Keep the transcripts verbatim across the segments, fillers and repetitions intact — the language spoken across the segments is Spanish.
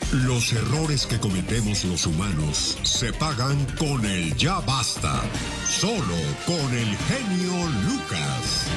Los errores que cometemos los humanos se pagan con el ya basta. Solo con el genio Lucas.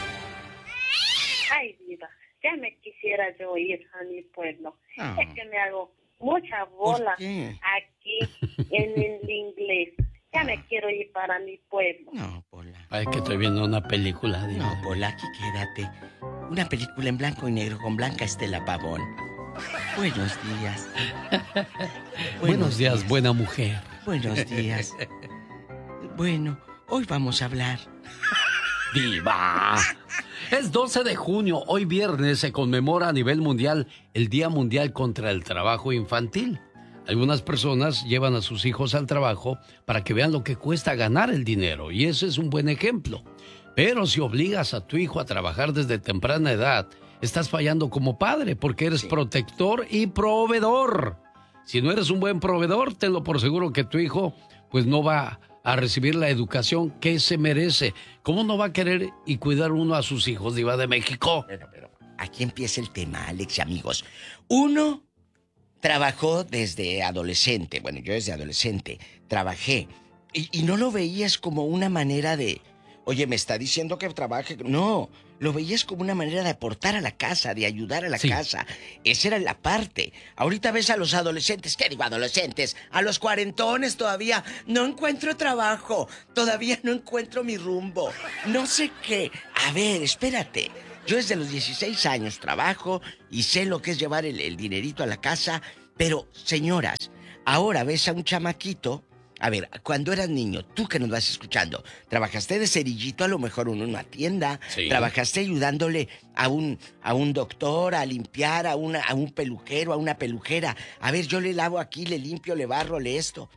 Ay, Diva, ya me quisiera yo ir a mi pueblo. Oh. Es que me hago mucha bola aquí en el inglés. Ya me quiero ir para mi pueblo. No, Pola. Ay, que estoy viendo una película. Diva. No, Pola, aquí quédate. Una película en blanco y negro con Blanca Estela Pavón. Buenos días. Buenos, Buenos días, días, buena mujer. Buenos días. Bueno, hoy vamos a hablar. ¡Diva! Es doce de junio. Hoy viernes se conmemora a nivel mundial el Día Mundial contra el Trabajo Infantil. Algunas personas llevan a sus hijos al trabajo para que vean lo que cuesta ganar el dinero, y ese es un buen ejemplo. Pero si obligas a tu hijo a trabajar desde temprana edad, estás fallando como padre porque eres sí. protector y proveedor. Si no eres un buen proveedor, tenlo por seguro que tu hijo pues no va a recibir la educación que se merece. ¿Cómo no va a querer y cuidar uno a sus hijos, Diva de México? Pero, pero, aquí empieza el tema, Alex y amigos. Uno trabajó desde adolescente. Bueno, yo desde adolescente trabajé. Y, y no lo veías como una manera de... Oye, me está diciendo que trabaje. No, lo veías como una manera de aportar a la casa, de ayudar a la sí. casa. Esa era la parte. Ahorita ves a los adolescentes, ¿qué digo adolescentes? A los cuarentones todavía. No encuentro trabajo, todavía no encuentro mi rumbo. No sé qué. A ver, espérate. Yo desde los dieciséis años trabajo y sé lo que es llevar el, el dinerito a la casa. Pero, señoras, ahora ves a un chamaquito... A ver, cuando eras niño, tú que nos vas escuchando, trabajaste de cerillito a lo mejor en una tienda, sí. trabajaste ayudándole a un, a un doctor, a limpiar, a, una, a un peluquero, a una pelujera. A ver, yo le lavo aquí, le limpio, le barro, le esto.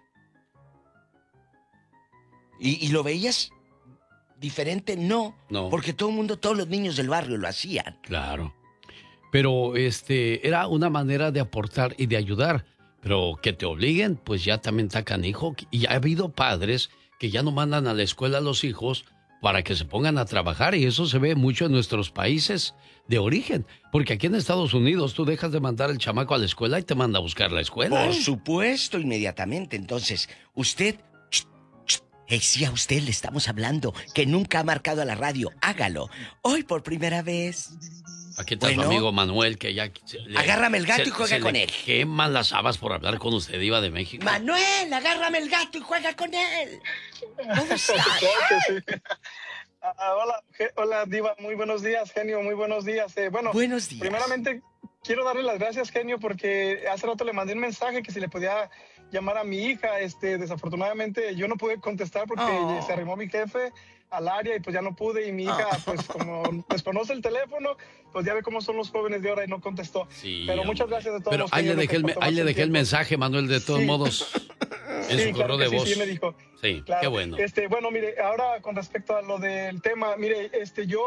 ¿Y, y lo veías diferente? No, no, porque todo el mundo, todos los niños del barrio lo hacían. Claro, pero este era una manera de aportar y de ayudar. Pero que te obliguen, pues ya también está canijo. Y ha habido padres que ya no mandan a la escuela a los hijos para que se pongan a trabajar. Y eso se ve mucho en nuestros países de origen. Porque aquí en Estados Unidos tú dejas de mandar el chamaco a la escuela y te manda a buscar la escuela. Por supuesto, inmediatamente. Entonces, usted... Eh, si a usted le estamos hablando, que nunca ha marcado a la radio, hágalo. Hoy por primera vez... Aquí está bueno, su amigo Manuel, que ya... Le, agárrame el gato se, y juega con él. Queman las habas por hablar con usted, Diva de México. Manuel, agárrame el gato y juega con él. ¿Cómo estás? uh, hola, hola, Diva, muy buenos días, genio, muy buenos días. Eh, bueno, buenos días. Primeramente, quiero darle las gracias, genio, porque hace rato le mandé un mensaje que si le podía llamar a mi hija. Este, desafortunadamente, yo no pude contestar porque oh. se arrimó mi jefe al área y pues ya no pude, y mi hija oh. pues como desconoce el teléfono, pues ya ve cómo son los jóvenes de ahora y no contestó. Sí, pero muchas gracias de todos. Pero ahí le dejé, el, ahí le dejé el mensaje, Manuel, de todos sí. modos, en sí, su correo claro de sí, voz. Sí, me dijo. Sí, claro. qué bueno. Este, bueno, mire, ahora con respecto a lo del tema, mire, este, yo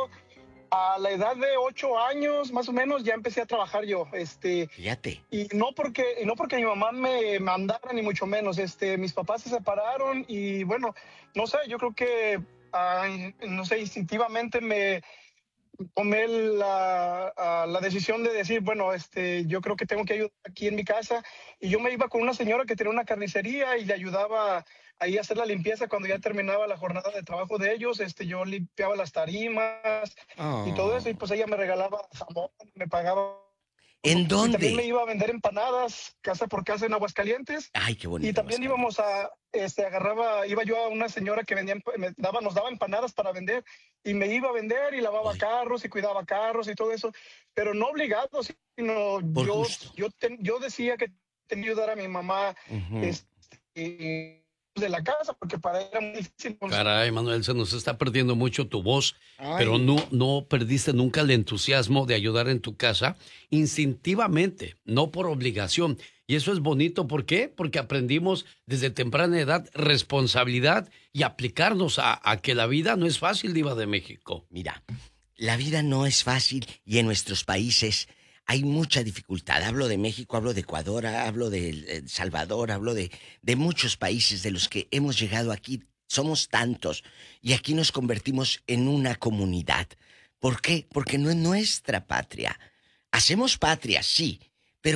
a la edad de ocho años, más o menos, ya empecé a trabajar yo, este... Fíjate. Y no porque, y no porque mi mamá me mandara, ni mucho menos, este, mis papás se separaron y, bueno, no sé, yo creo que, uh, no sé, instintivamente me tomé la, uh, la decisión de decir, bueno, este, yo creo que tengo que ayudar aquí en mi casa, y yo me iba con una señora que tenía una carnicería y le ayudaba ahí a hacer la limpieza cuando ya terminaba la jornada de trabajo de ellos. Este, yo limpiaba las tarimas oh. y todo eso, y pues ella me regalaba jamón, me pagaba. ¿En dónde? Y también me iba a vender empanadas casa por casa en Aguascalientes. Ay, qué bonito. Y también íbamos a, este, agarraba, iba yo a una señora que vendía, me daba, nos daba empanadas para vender, y me iba a vender y lavaba Ay. carros y cuidaba carros y todo eso, pero no obligado, sino por yo, gusto. yo, ten, yo decía que tenía que ayudar a mi mamá, uh-huh. este, de la casa, porque para ella era muy difícil. Caray, Manuel, se nos está perdiendo mucho tu voz. Ay. Pero no, no perdiste nunca el entusiasmo de ayudar en tu casa, instintivamente, no por obligación. Y eso es bonito, ¿por qué? Porque aprendimos desde temprana edad responsabilidad y aplicarnos a, a que la vida no es fácil, Diva de México. Mira, la vida no es fácil y en nuestros países hay mucha dificultad. Hablo de México, hablo de Ecuador, hablo de El Salvador, hablo de, de muchos países de los que hemos llegado aquí. Somos tantos y aquí nos convertimos en una comunidad. ¿Por qué? Porque no es nuestra patria. Hacemos patria, sí, pero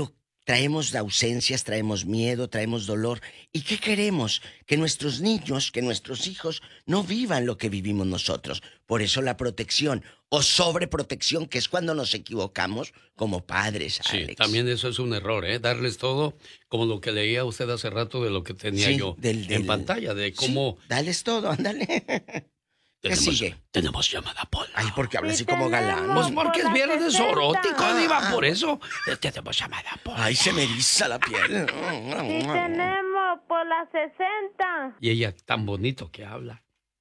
traemos ausencias, traemos miedo, traemos dolor. ¿Y qué queremos? Que nuestros niños, que nuestros hijos no vivan lo que vivimos nosotros. Por eso la protección o sobreprotección, que es cuando nos equivocamos como padres, Alex. Sí, también eso es un error, ¿eh? Darles todo, como lo que leía usted hace rato de lo que tenía sí, yo del, del... en pantalla, de cómo... Sí, dales todo, ándale. ¿Qué sigue? Tenemos llamada, Pola. Ay, porque habla Sí, así como galán. Pues porque es viernes sesenta. erótico, Diva, Ah. por eso. Tenemos llamada, Pola. Ay, se me eriza la piel. Sí tenemos por las sesenta. Y ella tan bonito que habla.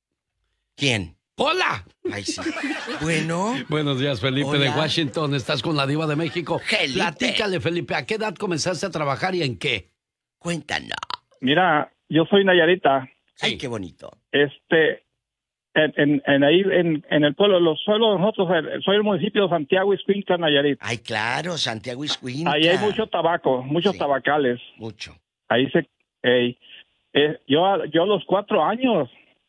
¿Quién? ¡Pola! Ay, sí. Bueno. Buenos días, Felipe. Hola. De Washington. Estás con la Diva de México. Felipe. Platícale, Felipe, ¿a qué edad comenzaste a trabajar y en qué? Cuéntanos. Mira, yo soy Nayarita. Ay, Sí. qué bonito. Este, en, en, en ahí, en, en el pueblo, los suelos nosotros, el- soy el municipio de Santiago Ixcuintla, Nayarit. Ay, claro, Santiago Ixcuintla. Ahí hay mucho tabaco, muchos Sí. tabacales. Mucho. Ahí se, ey, eh, yo, a- yo a los cuatro años,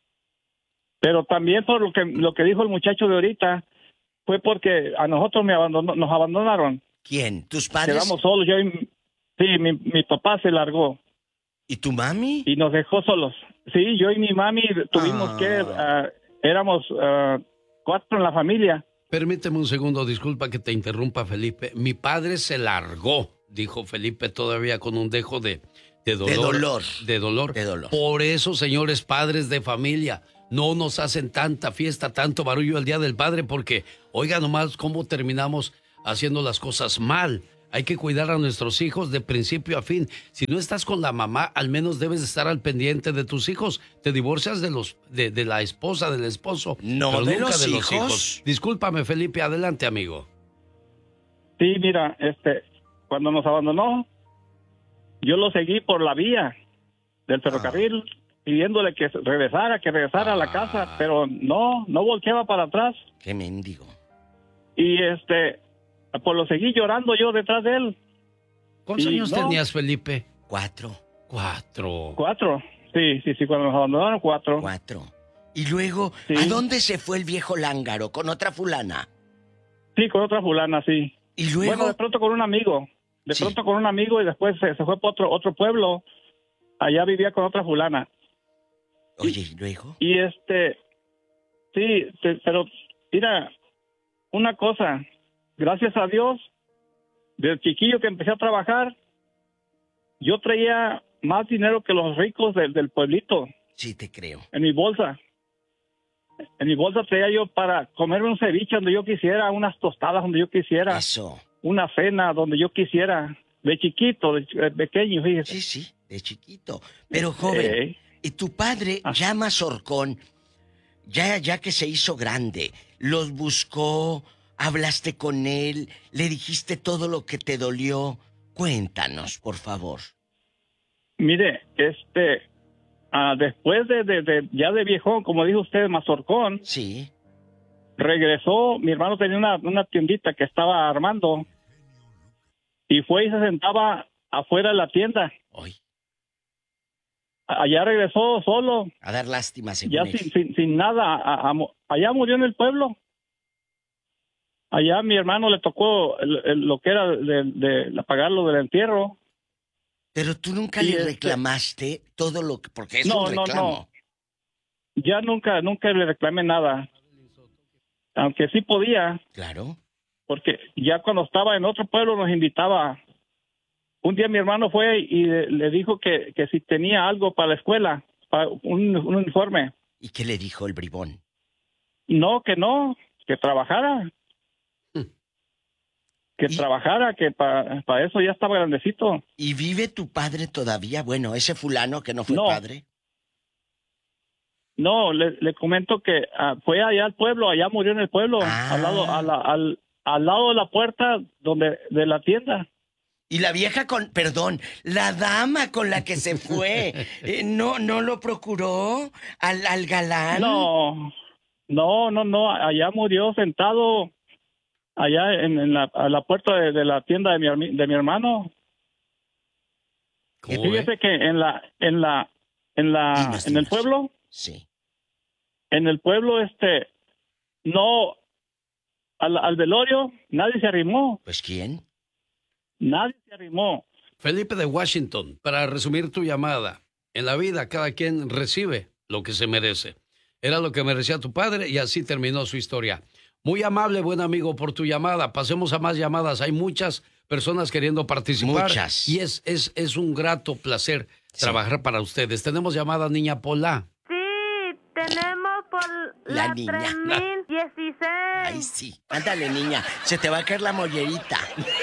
pero también por lo que, lo que dijo el muchacho de ahorita, fue porque a nosotros me abandonó, nos abandonaron. ¿Quién? ¿Tus padres? Quedamos solos, yo y, mi- sí, mi, mi papá se largó ¿Y tu mami? y nos dejó solos. Sí, yo y mi mami tuvimos Ah. que, ah, éramos ah, cuatro en la familia. Permíteme un segundo, disculpa que te interrumpa, Felipe. Mi padre se largó, dijo Felipe, todavía con un dejo de, de dolor. De dolor. De dolor. De dolor. Por eso, señores padres de familia, no nos hacen tanta fiesta, tanto barullo el Día del Padre, porque, oiga nomás cómo terminamos haciendo las cosas mal. Hay que cuidar a nuestros hijos de principio a fin. Si no estás con la mamá, al menos debes estar al pendiente de tus hijos. Te divorcias de los de, de la esposa, del esposo. No, pero de nunca los de los hijos. hijos. Discúlpame, Felipe, adelante, amigo. Sí, mira, este, cuando nos abandonó, yo lo seguí por la vía del ferrocarril, pidiéndole que regresara, que regresara a la casa, pero no, no volteaba para atrás. Qué mendigo. Y este, pues lo seguí llorando yo detrás de él. ¿Cuántos Y años no. tenías, Felipe? Cuatro. Cuatro. Cuatro. Sí, sí, sí, cuando nos abandonaron, cuatro. Cuatro. Y luego, Sí. ¿a dónde se fue el viejo lángaro? ¿Con otra fulana? Sí, con otra fulana, sí. Y luego... Bueno, de pronto con un amigo. De Sí. pronto con un amigo y después se, se fue para otro, otro pueblo. Allá vivía con otra fulana. Oye, ¿y luego? Y este, sí, te- pero mira, una cosa, gracias a Dios, desde chiquillo que empecé a trabajar, yo traía más dinero que los ricos del, del pueblito Sí, te creo. en mi bolsa. En mi bolsa traía yo para comerme un ceviche donde yo quisiera, unas tostadas donde yo quisiera, Eso. una cena donde yo quisiera, de chiquito, de, ch- de pequeño, fíjese. Sí, sí, de chiquito. Pero joven, Eh, y tu padre, Ah. ya Mazorcón, ya, ya que se hizo grande, los buscó, hablaste con él, le dijiste todo lo que te dolió. Cuéntanos, por favor. Mire, este, ah, después de, de, de- ya de viejón, como dijo usted, Mazorcón, Sí. regresó, mi hermano tenía una, una tiendita que estaba armando y fue y se sentaba afuera de la tienda. Hoy, A- Allá regresó solo, a dar lástima, según ya él. sin, sin, sin nada. A- a- allá murió en el pueblo. Allá mi hermano le tocó el- el- lo que era de, de, de pagar lo del entierro. Pero tú nunca Sí, le este- reclamaste todo lo que... Porque es No, un no, reclamo. no. Ya nunca, nunca le reclamé nada. Aunque sí podía, Claro. porque ya cuando estaba en otro pueblo nos invitaba. Un día mi hermano fue y le, le dijo que, que si tenía algo para la escuela, para un, un uniforme. ¿Y qué le dijo el bribón? No, que no, que trabajara. Que ¿Y? trabajara, que para eso ya estaba grandecito. ¿Y vive tu padre todavía? Bueno, ese fulano que no fue No. padre. No, le, le comento que ah, fue allá al pueblo, allá murió en el pueblo, Ah. al lado, a la- al, al lado de la puerta donde de la tienda. Y la vieja con, perdón, la dama con la que se fue, eh, ¿no no lo procuró al, al galán? No, no, no, no, allá murió sentado, allá en, en la, a la puerta de, de la tienda de mi, hermi- de mi hermano. ¿Cómo Fíjese ve? que en la, en la, en la, Dinos, en el dinos. pueblo, Sí. en el pueblo, este, no, al, al velorio nadie se arrimó. Pues ¿quién? Nadie se arrimó. Felipe de Washington, para resumir tu llamada, en la vida cada quien recibe lo que se merece. Era lo que merecía tu padre y así terminó su historia. Muy amable, buen amigo, por tu llamada. Pasemos a más llamadas. Hay muchas personas queriendo participar. Muchas. Y es, es, es un grato placer sí. trabajar para ustedes. Tenemos llamada, niña Pola. Sí, tenemos por la, la tres mil dieciséis. Ay, sí. Ándale, niña. Se te va a caer la mollerita.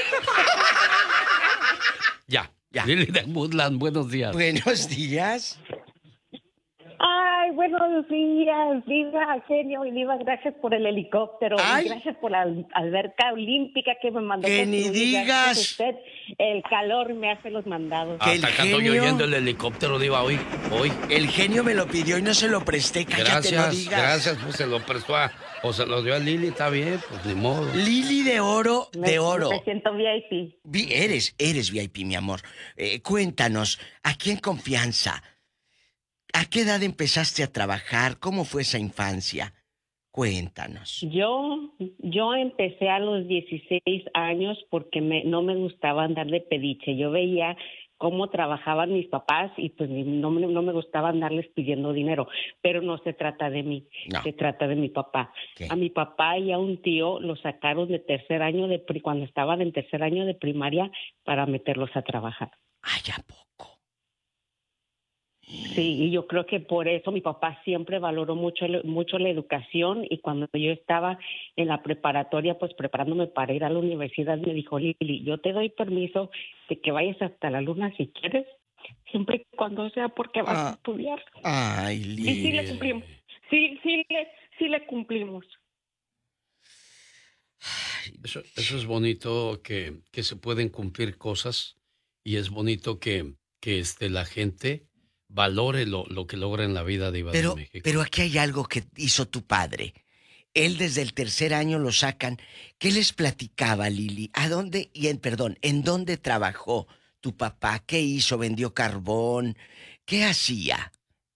Ya. Ya. Lili de Woodland, buenos días. Buenos días. Ay, buenos días, Diva, genio, y Diva, gracias por el helicóptero, Ay. y gracias por la alberca olímpica que me mandó. Que ni digas. Usted, el calor me hace los mandados. Hasta acá estoy oyendo el helicóptero, Diva, hoy, hoy. El genio me lo pidió y no se lo presté, cállate, Gracias, no digas. gracias, pues se lo prestó a, o se lo dio a Lili, está bien, pues ni modo. Lili de oro, Me- de oro. Me siento V I P. Vi- Eres, eres V I P, mi amor. Eh, cuéntanos, aquí en confianza, ¿a qué edad empezaste a trabajar? ¿Cómo fue esa infancia? Cuéntanos. Yo, yo empecé a los dieciséis años porque me, no me gustaba andar de pediche. Yo veía cómo trabajaban mis papás y pues no, me- no me gustaba andarles pidiendo dinero. Pero no se trata de mí, No. se trata de mi papá. ¿Qué? A mi papá y a un tío los sacaron de tercer año, de pri- cuando estaban en tercer año de primaria, para meterlos a trabajar. Ay, ¿a poco? Sí, y yo creo que por eso mi papá siempre valoró mucho, mucho la educación, y cuando yo estaba en la preparatoria, pues preparándome para ir a la universidad, me dijo: Lili, yo te doy permiso de que vayas hasta la luna si quieres, siempre y cuando sea porque vas Ah. a estudiar. Ay, Y Lili. sí le cumplimos, sí, sí le, sí le cumplimos. Eso, eso es bonito, que, que se pueden cumplir cosas, y es bonito que, que este, la gente valore lo, lo que logra en la vida, Diva Pero, de México. pero aquí hay algo que hizo tu padre. Él desde el tercer año lo sacan. ¿Qué les platicaba, Lili? ¿A dónde, y en, perdón, en dónde trabajó tu papá? ¿Qué hizo? ¿Vendió carbón? ¿Qué hacía?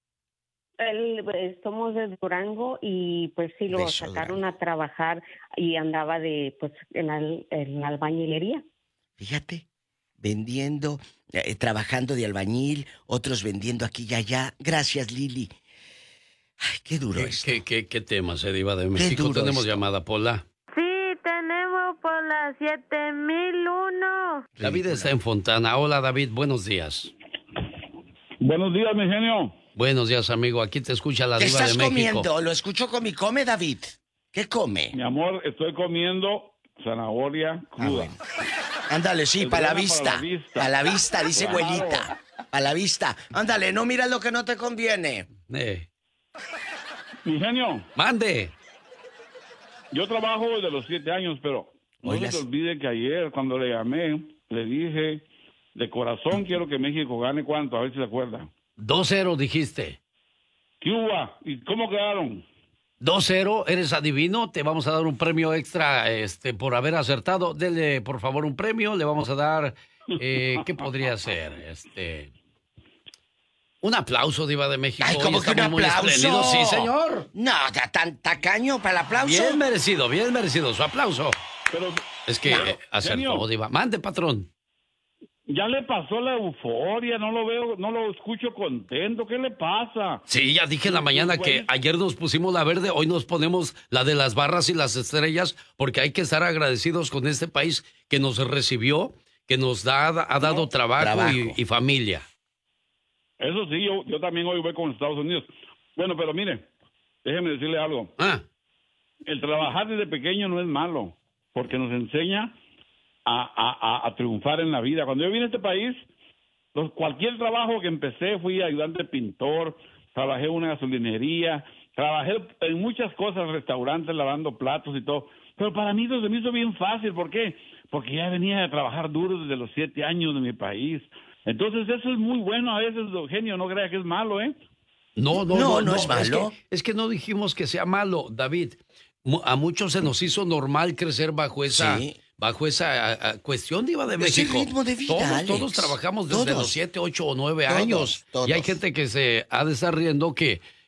Él, eh, somos de Durango y pues sí lo Beso, sacaron Durango. a trabajar y andaba de pues en la, en la albañilería. Fíjate, vendiendo, eh, trabajando de albañil, otros vendiendo aquí y allá. Gracias, Lili. Ay, qué duro ¿Qué, esto. qué, qué, qué temas, eh, Diva de México? duro Tenemos esto. llamada, Pola. Sí, tenemos por la siete mil uno. David está en Fontana. Hola, David, buenos días. Buenos días, mi genio. Buenos días, amigo. Aquí te escucha la ¿Qué Diva estás de México. comiendo? Lo escucho con mi come, David. ¿Qué come? Mi amor, estoy comiendo zanahoria Ah, cruda. bueno. Ándale, sí, Es para la buena vista. para la vista. Para la vista, dice Claro. abuelita. Para la vista. Ándale, no miras lo que no te conviene. Eh, Mi genio, mande. yo trabajo desde los siete años, pero no Oilas. se te olvide que ayer cuando le llamé, le dije, de corazón quiero que México gane cuánto, a ver si se acuerda. dos cero dijiste. ¿Qué hubo? ¿Y cómo quedaron? dos cero, eres adivino, te vamos a dar un premio extra este, por haber acertado. Dele, por favor, un premio. Le vamos a dar, eh, ¿qué podría ser? Este, un aplauso, Diva de México. Ay, Hoy ¿cómo que un estamos muy aplauso? espléndidos. Sí, señor. No, ta- tan tacaño para el aplauso. Bien merecido, bien merecido. Su aplauso. Pero Es que eh, acertó, genio, Diva. Mande, patrón. ya le pasó la euforia, no lo veo, no lo escucho contento, ¿qué le pasa? Sí, ya dije en la mañana que ayer nos pusimos la verde, hoy nos ponemos la de las barras y las estrellas, porque hay que estar agradecidos con este país que nos recibió, que nos da, ha dado No, trabajo, trabajo. Y, y familia. Eso sí, yo, yo también hoy voy con Estados Unidos. Bueno, pero mire, déjeme decirle algo. Ah, El trabajar desde pequeño no es malo, porque nos enseña a, a- a- a triunfar en la vida. Cuando yo vine a este país, los- cualquier trabajo que empecé, fui ayudante pintor, trabajé en una gasolinería, trabajé en muchas cosas, restaurantes, lavando platos y todo. Pero para mí eso se me hizo bien fácil. ¿Por qué? Porque ya venía de trabajar duro desde los siete años de mi país. Entonces eso es muy bueno a veces, Eugenio, no crea que es malo, ¿eh? no, no, No, no, no es malo. que, es que no dijimos que sea malo, David. Mu- A muchos se nos hizo normal crecer bajo esa, Sí. bajo esa a, a, cuestión, Diva de Ese México. ritmo de vida, todos, Alex. todos trabajamos desde Todos. los siete, ocho o nueve Todos, años. todos. Y hay gente que se ha de estar riendo que,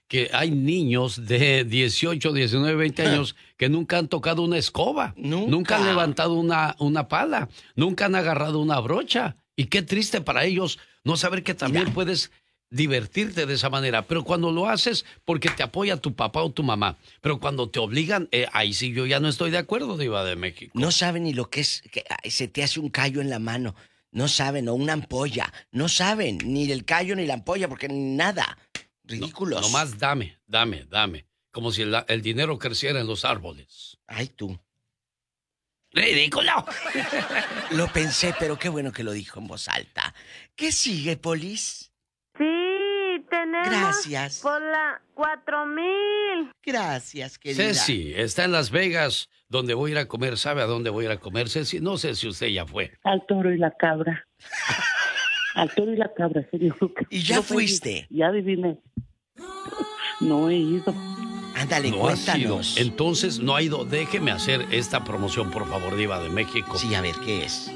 que hay niños de dieciocho, diecinueve, veinte años que nunca han tocado una escoba, nunca, nunca han levantado una, una pala, nunca han agarrado una brocha. Y qué triste para ellos no saber que también Mira. puedes divertirte de esa manera. Pero cuando lo haces porque te apoya tu papá o tu mamá. Pero cuando te obligan, eh, ahí sí yo ya no estoy de acuerdo, Diva de México. No saben ni lo que es, que se te hace un callo en la mano. No saben, o una ampolla. No saben ni el callo ni la ampolla, porque nada. Ridículos. No, nomás dame, dame, dame. Como si el, el dinero creciera en los árboles. Ay, tú. ¡Ridículo! Lo pensé, pero qué bueno que lo dijo en voz alta. ¿Qué sigue, Polis? Sí, tenemos Gracias. por la cuatro mil. Gracias, querida. Ceci está en Las Vegas, donde voy a ir a comer. ¿Sabe a dónde voy a ir a comer, Ceci? No sé si usted ya fue. Al Toro y la Cabra. Al Toro y la Cabra, señor. ¿Y ya no fuiste? Fui, ya adiviné. No he ido. Ándale, no cuéntanos. Entonces, no ha ido. Déjeme hacer esta promoción, por favor, Diva de México. Sí, a ver, ¿qué es?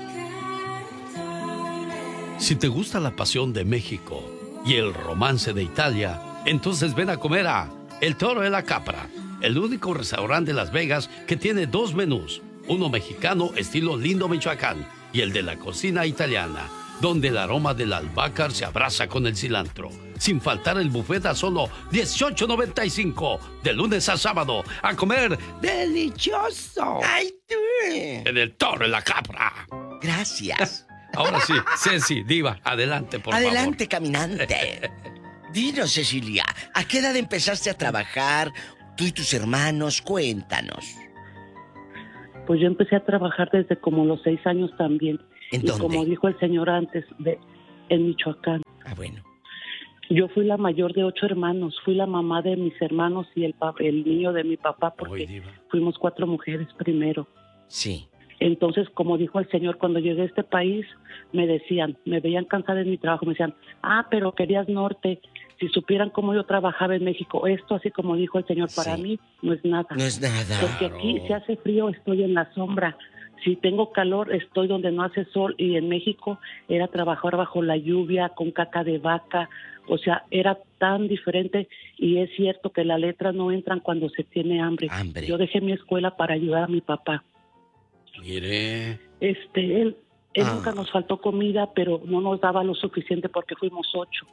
Si te gusta la pasión de México y el romance de Italia, entonces ven a comer a El Toro de la Capra, el único restaurante de Las Vegas que tiene dos menús, uno mexicano estilo Lindo, Michoacán, y el de la cocina italiana, donde el aroma del albahaca se abraza con el cilantro. Sin faltar el buffet a solo dieciocho noventa y cinco, de lunes a sábado, a comer delicioso. ¡Ay, tú! En El Toro de la Capra. Gracias. Ahora sí, Ceci, Diva, adelante, por adelante, favor. caminante. Dinos, Cecilia, ¿a qué edad empezaste a trabajar? Tú y tus hermanos, cuéntanos. Pues yo empecé a trabajar desde como los seis años también. ¿En y dónde? Como dijo el señor antes, de, en Michoacán. Ah, bueno. Yo fui la mayor de ocho hermanos, fui la mamá de mis hermanos y el, el niño de mi papá, porque Oy, fuimos cuatro mujeres primero. Sí. Entonces, como dijo el señor, cuando llegué a este país, me decían, me veían cansada en mi trabajo, me decían, ah, pero querías norte, si supieran cómo yo trabajaba en México, esto así como dijo el señor, para sí. mí no es nada. No es nada. Porque aquí si hace frío, estoy en la sombra. Si tengo calor, estoy donde no hace sol. Y en México era trabajar bajo la lluvia, con caca de vaca. O sea, era tan diferente. Y es cierto que las letras no entran cuando se tiene hambre. Hambre. Yo dejé mi escuela para ayudar a mi papá. Mire. Este, él, él Ah. nunca nos faltó comida, pero no nos daba lo suficiente porque fuimos ocho.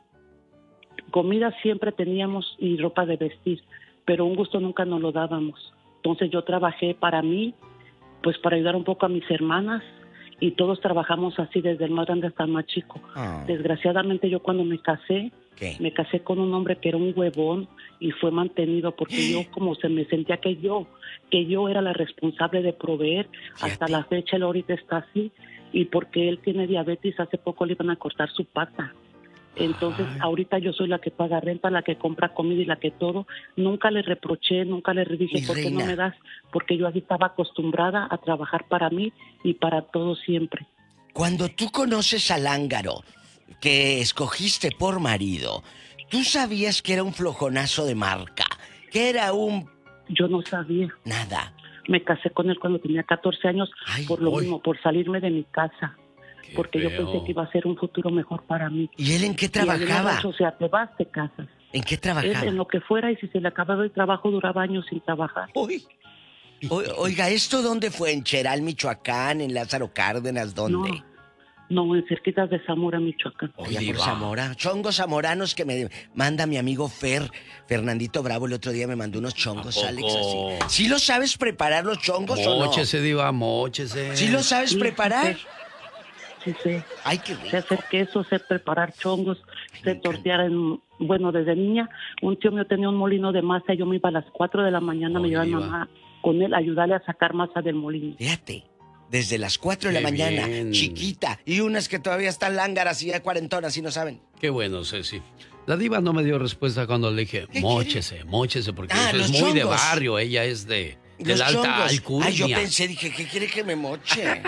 Comida siempre teníamos y ropa de vestir, pero un gusto nunca nos lo dábamos. Entonces yo trabajé para mí, pues para ayudar un poco a mis hermanas, y todos trabajamos así desde el más grande hasta el más chico. Ah. Desgraciadamente yo cuando me casé, ¿Qué? me casé con un hombre que era un huevón y fue mantenido porque yo como se me sentía que yo, que yo era la responsable de proveer. Fíjate. Hasta la fecha él ahorita está así, y porque él tiene diabetes, hace poco le iban a cortar su pata. Entonces, Ay. ahorita yo soy la que paga renta, la que compra comida y la que todo. Nunca le reproché, nunca le dije, Mi ¿por qué no reina. me das? Porque yo así estaba acostumbrada a trabajar para mí y para todo siempre. Cuando tú conoces al lángaro que escogiste por marido, ¿tú sabías que era un flojonazo de marca? Que era un... Yo no sabía. nada. Me casé con él cuando tenía catorce años, Ay, por lo uy. mismo, por salirme de mi casa. Qué Porque yo feo. pensé que iba a ser un futuro mejor para mí. ¿Y él en qué Y además, trabajaba? o sea, te vas, te casas. ¿En qué Él trabajaba? en lo que fuera, y si se le acababa el trabajo, duraba años sin trabajar. Uy. O- oiga, ¿esto dónde fue? ¿En Cheral, Michoacán? ¿En Lázaro Cárdenas? ¿Dónde? No, no, en cerquitas de Zamora, Michoacán. Oy, Allá por Diva. Zamora. Chongos zamoranos que me manda mi amigo Fer, Fernandito Bravo, el otro día me mandó unos chongos, ¿A Alex, poco? así. ¿Sí lo sabes preparar los chongos o no? Móchese, Diva, móchese. ¿Sí lo sabes Sí, preparar? sí, Sí, sé. Ay, qué Sé rico. hacer queso, sé preparar chongos, me sé encanta. tortear en... Bueno, desde niña, un tío mío tenía un molino de masa y yo me iba a las cuatro de la mañana, Oy, me llevaba mi Diva. mamá con él a ayudarle a sacar masa del molino. Fíjate, desde las cuatro de la Qué mañana, bien. chiquita, y unas que todavía están lángaras y ya cuarentonas y no saben. Qué bueno, Ceci. La Diva no me dio respuesta cuando le dije, ¿Qué móchese, móchese, porque Ah, eso los es muy de chongos. barrio. Ella es de, de Los la alta chongos. alcurnia. Ay, yo pensé, dije, ¿qué quiere que me moche?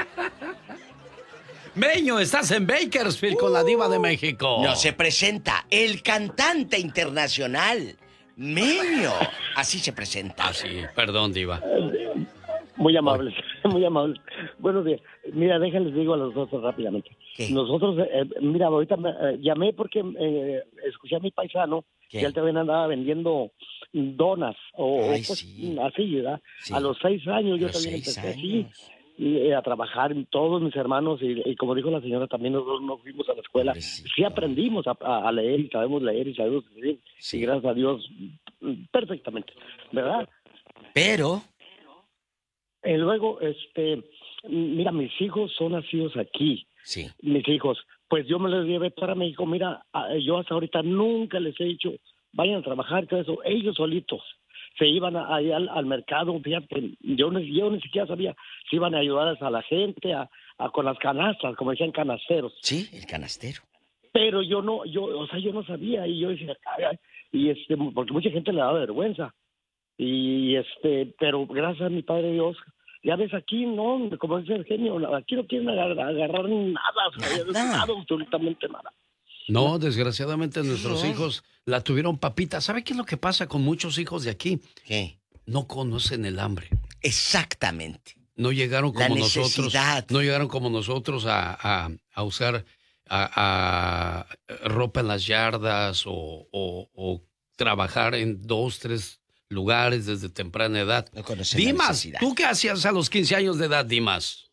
Meño, estás en Bakersfield con la Diva de México. No se presenta el cantante internacional, Meño. Así se presenta. Ah, sí, perdón, Diva. Muy amables, muy amables. Buenos días. mira, déjales digo a los dos rápidamente. ¿Qué? Nosotros, eh, mira, ahorita me, eh, llamé porque eh, escuché a mi paisano ¿Qué? que él también andaba vendiendo donas o Ay, pues, sí. así, ¿verdad? Sí. A los seis años yo los también seis empecé años. así. Y, eh, a trabajar, todos mis hermanos, y, y como dijo la señora, también nosotros nos fuimos a la escuela. Pobrecito. Sí aprendimos a, a leer y sabemos leer y sabemos escribir. Sí. Y gracias a Dios, perfectamente, ¿verdad? Pero... Y luego, este, mira, mis hijos son nacidos aquí. Sí. Mis hijos, pues yo me los llevé para México. Mira, yo hasta ahorita nunca les he dicho, vayan a trabajar, todo eso. Ellos solitos se iban ahí al, al mercado, fíjate, yo, yo ni siquiera sabía si iban a ayudar a la gente a, a con las canastas, como decían, canasteros. Sí, el canastero. Pero yo no, yo, o sea, yo no sabía, y yo decía, ay, ay, y este, porque mucha gente le daba vergüenza. Y este, pero gracias a mi Padre Dios, ya ves, aquí no, como dice el genio, aquí no quieren agarrar, agarrar nada, o sea, nada, absolutamente nada. No, desgraciadamente nuestros hijos la tuvieron papita. ¿Sabe qué es lo que pasa con muchos hijos de aquí? ¿Qué? No conocen el hambre. Exactamente. No llegaron como nosotros. No llegaron como nosotros a, a, a usar a, a ropa en las yardas o, o, o trabajar en dos, tres lugares desde temprana edad. No conocen Dimas, ¿tú qué hacías a los quince años de edad, Dimas?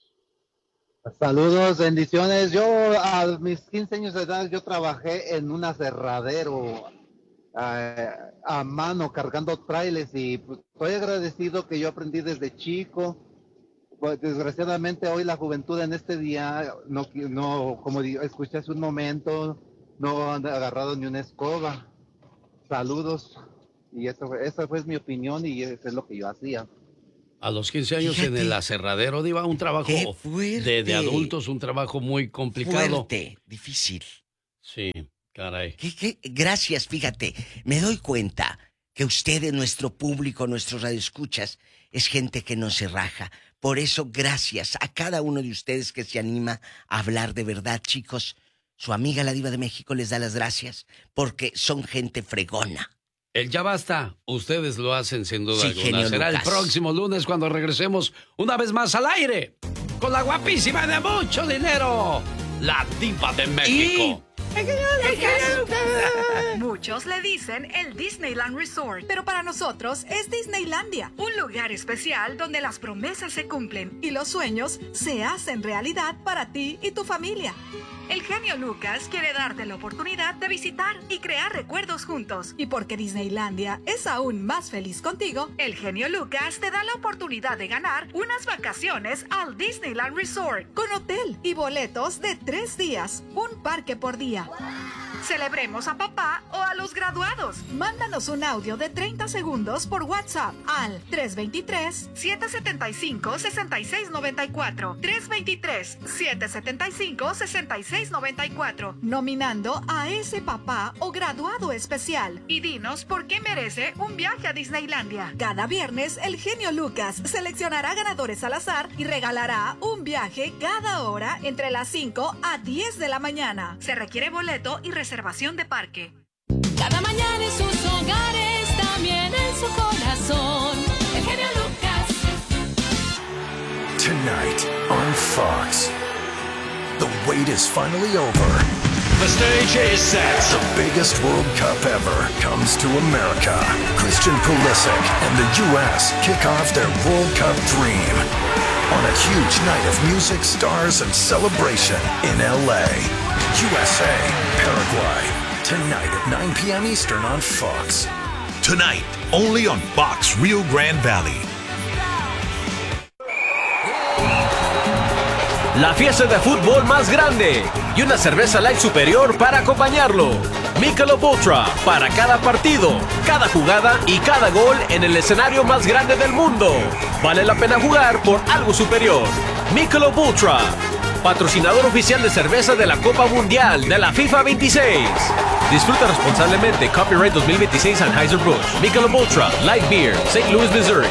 Saludos, bendiciones. Yo a mis quince años de edad yo trabajé en un aserradero a, a mano cargando trailers y pues, estoy agradecido que yo aprendí desde chico. Pues, desgraciadamente hoy la juventud en este día no, no como escuché hace un momento, no han agarrado ni una escoba. Saludos. Y eso, esa fue mi opinión y eso es lo que yo hacía. A los quince años Fíjate. en el aserradero, Diva, un trabajo de, de adultos, un trabajo muy complicado. Fuerte, difícil. Sí, caray. ¿Qué, qué? Gracias, fíjate, me doy cuenta que ustedes, nuestro público, nuestros radioescuchas, es gente que no se raja. Por eso, gracias a cada uno de ustedes que se anima a hablar de verdad, chicos. Su amiga la Diva de México les da las gracias porque son gente fregona. El Ya Basta, ustedes lo hacen sin duda sí, alguna. Será Lucas. El próximo lunes cuando regresemos una vez más al aire con la guapísima de mucho dinero, la Diva de México. Y... Muchos le dicen el Disneyland Resort, pero para nosotros es Disneylandia, un lugar especial donde las promesas se cumplen y los sueños se hacen realidad para ti y tu familia. El genio Lucas quiere darte la oportunidad de visitar y crear recuerdos juntos. Y porque Disneylandia es aún más feliz contigo, el genio Lucas te da la oportunidad de ganar unas vacaciones al Disneyland Resort con hotel y boletos de tres días, un parque por día. Celebremos a papá o a los graduados. Mándanos un audio de treinta segundos por WhatsApp al tres dos tres, siete siete cinco, seis seis nueve cuatro. tres dos tres, siete siete cinco, seis seis nueve cuatro. Nominando a ese papá o graduado especial. Y dinos por qué merece un viaje a Disneylandia. Cada viernes, el genio Lucas seleccionará ganadores al azar y regalará un viaje cada hora entre las cinco a diez de la mañana. Se requiere boleto y reservación. Reservación de parque. Cada mañana en sus hogares, también en su corazón. El genio Lucas. Tonight on Fox, the wait is finally over. The stage is set. The biggest World Cup ever comes to America. Christian Pulisic and the U S kick off their World Cup dream on a huge night of music, stars, and celebration in L A. U S A, Paraguay, tonight at nine p.m. Eastern on Fox. Tonight, only on Fox Rio Grande Valley. La fiesta de fútbol más grande y una cerveza light superior para acompañarlo. Michelob Ultra para cada partido, cada jugada y cada gol en el escenario más grande del mundo. Vale la pena jugar por algo superior. Michelob Ultra, patrocinador oficial de cerveza de la Copa Mundial de la FIFA veintiséis. Disfruta responsablemente. Copyright dos mil veintiséis Anheuser-Busch. Michelob Ultra, Light Beer, Saint Louis, Missouri.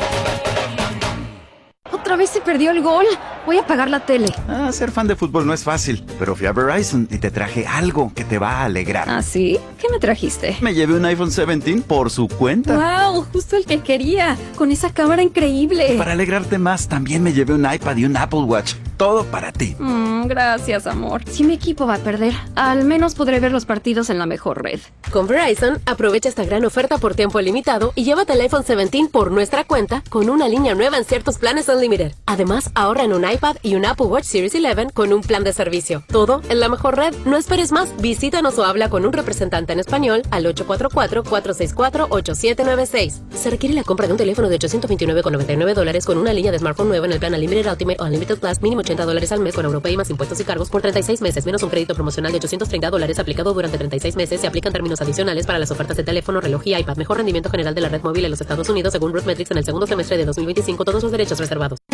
Otra vez se perdió el gol. Voy a apagar la tele. Ah, ser fan de fútbol no es fácil, pero fui a Verizon y te traje algo que te va a alegrar. ¿Ah, sí? ¿Qué me trajiste? Me llevé un iPhone diecisiete por su cuenta. ¡Wow! Justo el que quería. Con esa cámara increíble. Para alegrarte más, también me llevé un iPad y un Apple Watch. todo para ti. Mm, gracias, amor. Si mi equipo va a perder, al menos podré ver los partidos en la mejor red. Con Verizon, aprovecha esta gran oferta por tiempo limitado y llévate el iPhone diecisiete por nuestra cuenta con una línea nueva en ciertos planes Unlimited. Además, ahorra en un iPad y un Apple Watch Series once con un plan de servicio. Todo en la mejor red. No esperes más. Visítanos o habla con un representante en español al ocho cuatro cuatro, cuatro seis cuatro, ocho siete nueve seis. Se requiere la compra de un teléfono de ochocientos veintinueve con noventa y nueve dólares con una línea de smartphone nueva en el plan Unlimited Ultimate o Unlimited Plus, mínimo ochenta dólares al mes con Europay más impuestos y cargos por treinta y seis meses, menos un crédito promocional de ochocientos treinta dólares aplicado durante treinta y seis meses. Se aplican términos adicionales para las ofertas de teléfono, reloj y iPad. Mejor rendimiento general de la red móvil en los Estados Unidos según RootMetrics en el segundo semestre de dos mil veinticinco. Todos los derechos reservados.